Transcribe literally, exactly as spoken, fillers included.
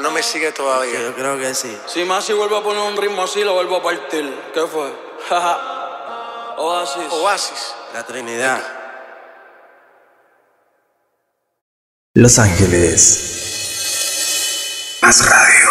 no me sigue todavía. Yo creo que sí. Si Masi vuelve a poner un ritmo así, lo vuelvo a partir. ¿Qué fue? Oasis. Oasis. La Trinidad. Los Ángeles. Más radio.